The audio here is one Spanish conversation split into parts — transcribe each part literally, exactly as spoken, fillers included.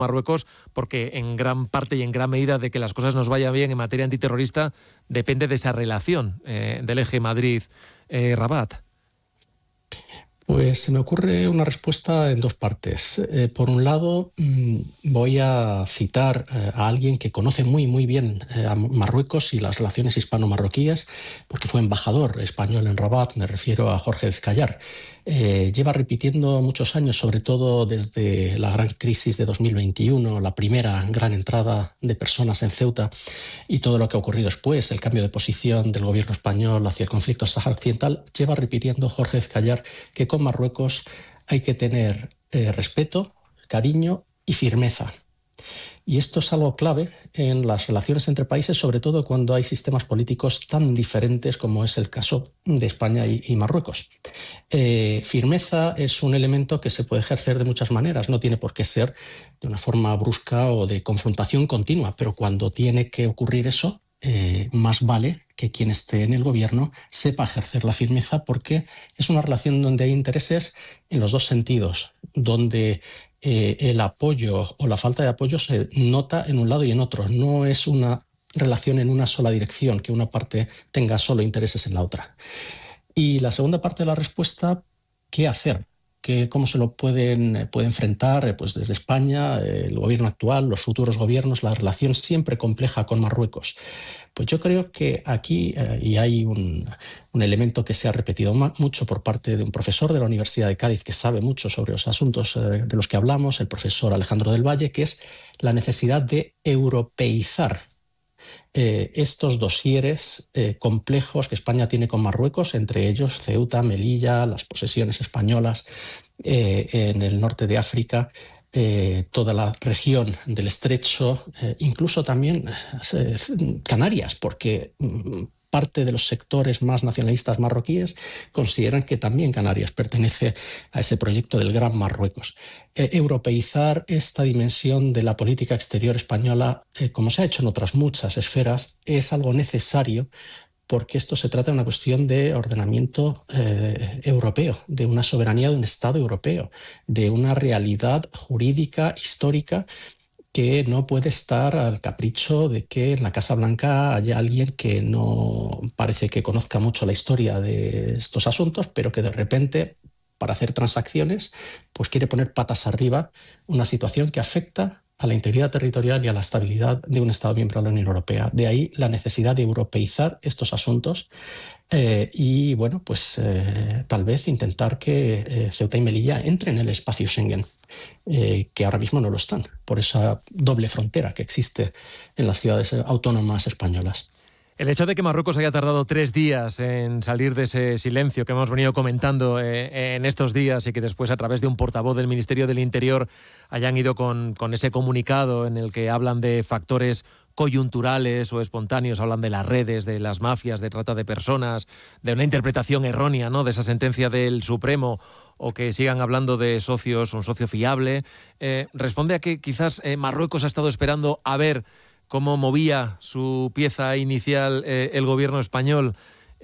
Marruecos, porque en gran parte y en gran medida de que las cosas nos vayan bien en materia antiterrorista depende de esa relación eh, del eje Madrid-Rabat. Eh, Pues se me ocurre una respuesta en dos partes. Eh, por un lado, mmm, voy a citar eh, a alguien que conoce muy, muy bien eh, a Marruecos y las relaciones hispano-marroquíes, porque fue embajador español en Rabat, me refiero a Jorge Ezcayar. Eh, lleva repitiendo muchos años, sobre todo desde la gran crisis de dos mil veintiuno, la primera gran entrada de personas en Ceuta y todo lo que ha ocurrido después, el cambio de posición del gobierno español hacia el conflicto Sáhara Occidental. Lleva repitiendo Jorge Ezcayar que con Marruecos hay que tener eh, respeto, cariño y firmeza. Y esto es algo clave en las relaciones entre países, sobre todo cuando hay sistemas políticos tan diferentes como es el caso de España y, y Marruecos. Eh, firmeza es un elemento que se puede ejercer de muchas maneras, no tiene por qué ser de una forma brusca o de confrontación continua, pero cuando tiene que ocurrir eso, eh, más vale que quien esté en el gobierno sepa ejercer la firmeza, porque es una relación donde hay intereses en los dos sentidos, donde eh, el apoyo o la falta de apoyo se nota en un lado y en otro. No es una relación en una sola dirección, que una parte tenga solo intereses en la otra. Y la segunda parte de la respuesta, ¿qué hacer? ¿Qué, ¿Cómo se lo pueden puede enfrentar pues desde España, el gobierno actual, los futuros gobiernos, la relación siempre compleja con Marruecos? Pues yo creo que aquí, eh, y hay un, un elemento que se ha repetido mucho por parte de un profesor de la Universidad de Cádiz que sabe mucho sobre los asuntos eh, de los que hablamos, el profesor Alejandro del Valle, que es la necesidad de europeizar Eh, estos dosieres eh, complejos que España tiene con Marruecos, entre ellos Ceuta, Melilla, las posesiones españolas eh, en el norte de África, eh, toda la región del Estrecho, eh, incluso también eh, Canarias, porque mm, parte de los sectores más nacionalistas marroquíes consideran que también Canarias pertenece a ese proyecto del Gran Marruecos. Eh, europeizar esta dimensión de la política exterior española, eh, como se ha hecho en otras muchas esferas, es algo necesario, porque esto se trata de una cuestión de ordenamiento eh, europeo, de una soberanía de un Estado europeo, de una realidad jurídica, histórica, que no puede estar al capricho de que en la Casa Blanca haya alguien que no parece que conozca mucho la historia de estos asuntos, pero que de repente, para hacer transacciones, pues quiere poner patas arriba una situación que afecta a la integridad territorial y a la estabilidad de un Estado miembro de la Unión Europea. De ahí la necesidad de europeizar estos asuntos eh, y, bueno, pues eh, tal vez intentar que eh, Ceuta y Melilla entren en el espacio Schengen, eh, que ahora mismo no lo están, por esa doble frontera que existe en las ciudades autónomas españolas. El hecho de que Marruecos haya tardado tres días en salir de ese silencio que hemos venido comentando eh, en estos días y que después a través de un portavoz del Ministerio del Interior hayan ido con, con ese comunicado en el que hablan de factores coyunturales o espontáneos, hablan de las redes, de las mafias, de trata de personas, de una interpretación errónea, ¿no?, de esa sentencia del Supremo, o que sigan hablando de socios, un socio fiable, eh, responde a que quizás eh, Marruecos ha estado esperando a ver cómo movía su pieza inicial eh, el gobierno español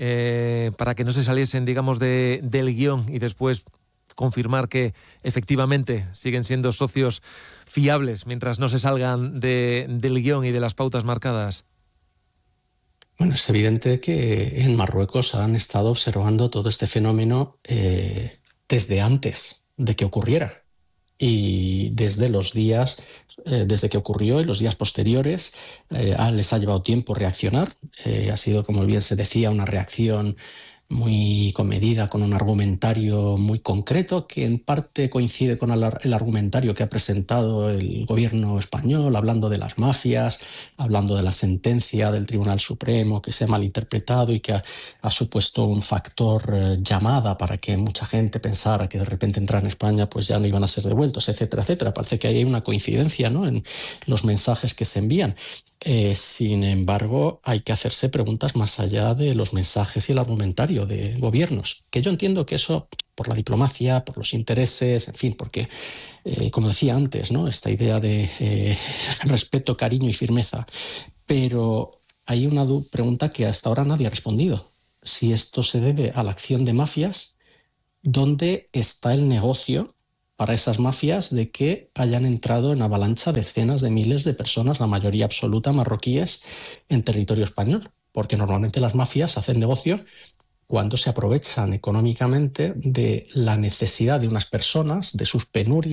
eh, para que no se saliesen, digamos, de, del guión, y después confirmar que efectivamente siguen siendo socios fiables mientras no se salgan de, del guión y de las pautas marcadas. Bueno, es evidente que en Marruecos han estado observando todo este fenómeno eh, desde antes de que ocurriera. Y desde los días, eh, desde que ocurrió y los días posteriores, eh, les ha llevado tiempo reaccionar. Eh, ha sido, como bien se decía, una reacción muy comedida, con un argumentario muy concreto, que en parte coincide con el, el argumentario que ha presentado el gobierno español, hablando de las mafias, hablando de la sentencia del Tribunal Supremo que se ha malinterpretado y que ha, ha supuesto un factor eh, llamada para que mucha gente pensara que de repente entrar en España pues ya no iban a ser devueltos, etcétera, etcétera. Parece que hay una coincidencia, ¿no?, en los mensajes que se envían. Eh, sin embargo, hay que hacerse preguntas más allá de los mensajes y el argumentario de gobiernos, que yo entiendo que eso, por la diplomacia, por los intereses, en fin, porque, eh, como decía antes, ¿no?, esta idea de eh, respeto, cariño y firmeza, pero hay una pregunta que hasta ahora nadie ha respondido. Si esto se debe a la acción de mafias, ¿dónde está el negocio para esas mafias de que hayan entrado en avalancha decenas de miles de personas, la mayoría absoluta marroquíes, en territorio español, porque normalmente las mafias hacen negocio cuando se aprovechan económicamente de la necesidad de unas personas, de sus penurias,